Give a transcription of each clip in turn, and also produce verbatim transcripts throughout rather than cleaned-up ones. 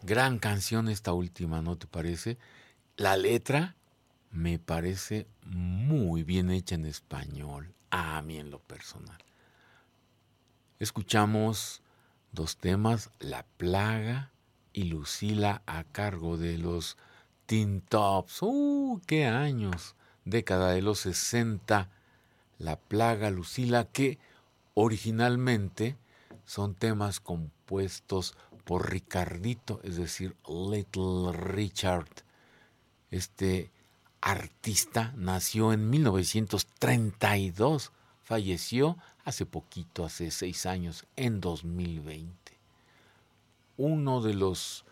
Gran canción esta última, ¿no te parece? La letra me parece muy bien hecha en español, a mí en lo personal. Escuchamos dos temas, La Plaga y Lucila, a cargo de los Teen Tops. ¡Uh, qué años! Década de los sesenta. La Plaga, Lucila, que originalmente son temas compuestos por Ricardito, es decir, Little Richard. Este artista nació en mil novecientos treinta y dos, falleció hace poquito, hace seis años, en dos mil veinte. Uno de los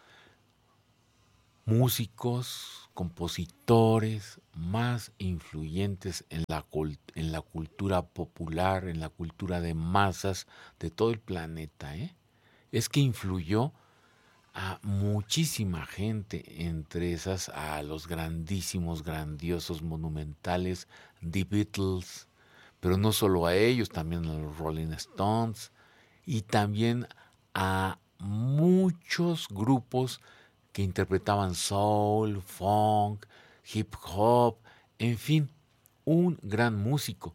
músicos, compositores más influyentes en la, en la cultura popular, en la cultura de masas de todo el planeta, ¿eh? Es que influyó a muchísima gente, entre esas a los grandísimos, grandiosos, monumentales The Beatles, pero no solo a ellos, también a los Rolling Stones y también a muchos grupos que interpretaban soul, funk, hip hop, en fin, un gran músico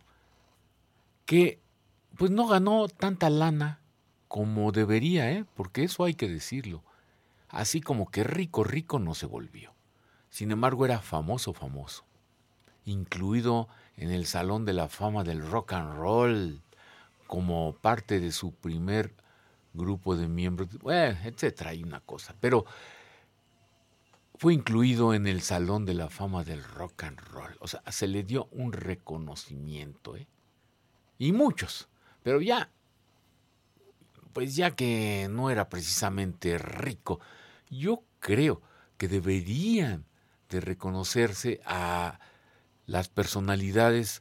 que pues no ganó tanta lana como debería, ¿eh? Porque eso hay que decirlo. Así como que rico, rico no se volvió. Sin embargo, era famoso, famoso. Incluido en el Salón de la Fama del Rock and Roll, como parte de su primer grupo de miembros, bueno, etcétera, hay una cosa. Pero fue incluido en el Salón de la Fama del Rock and Roll. O sea, se le dio un reconocimiento, ¿eh? Y muchos. Pero ya, pues ya que no era precisamente rico, yo creo que deberían de reconocerse a las personalidades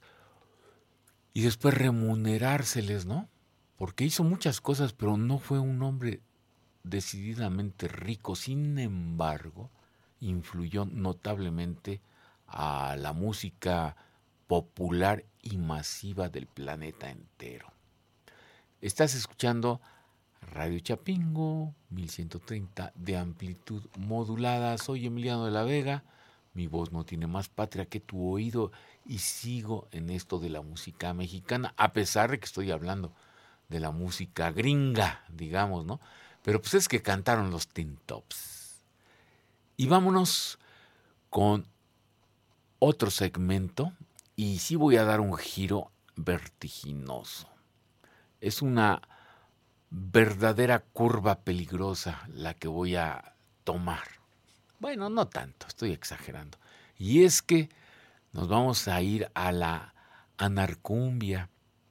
y después remunerárseles, ¿no? Porque hizo muchas cosas, pero no fue un hombre decididamente rico. Sin embargo, influyó notablemente a la música popular y masiva del planeta entero. Estás escuchando Radio Chapingo, mil ciento treinta de amplitud modulada. Soy Emiliano de la Vega. Mi voz no tiene más patria que tu oído y sigo en esto de la música mexicana, a pesar de que estoy hablando de la música gringa, digamos, ¿no? Pero pues es que cantaron los Teen Tops. Y vámonos con otro segmento, y sí voy a dar un giro vertiginoso. Es una verdadera curva peligrosa la que voy a tomar. Bueno, no tanto, estoy exagerando. Y es que nos vamos a ir a la anarcumbia,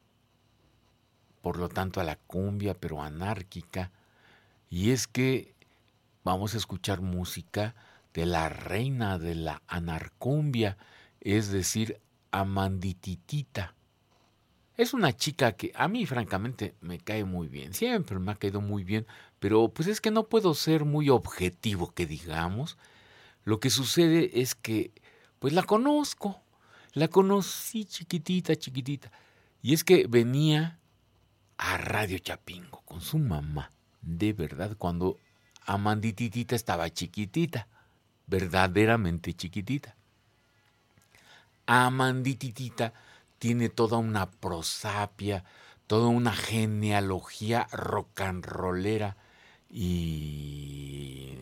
por lo tanto a la cumbia, pero anárquica. Y es que vamos a escuchar música de la reina de la anarcumbia, es decir, Amandititita. Es una chica que a mí francamente me cae muy bien, siempre me ha caído muy bien, pero pues es que no puedo ser muy objetivo, que digamos. Lo que sucede es que pues la conozco, la conocí chiquitita, chiquitita, y es que venía a Radio Chapingo con su mamá, de verdad, cuando Amandititita estaba chiquitita, verdaderamente chiquitita. Amandititita tiene toda una prosapia, toda una genealogía rock and rollera y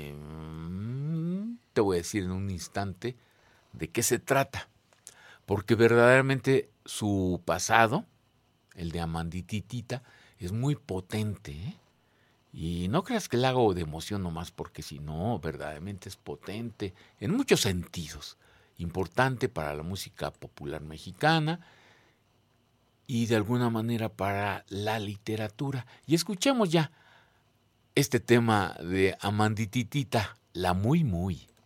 te voy a decir en un instante de qué se trata, porque verdaderamente su pasado, el de Amandititita, es muy potente, ¿eh? Y no creas que la hago de emoción nomás porque si no, verdaderamente es potente en muchos sentidos. Importante para la música popular mexicana y de alguna manera para la literatura. Y escuchemos ya este tema de Amandititita, la muy muy.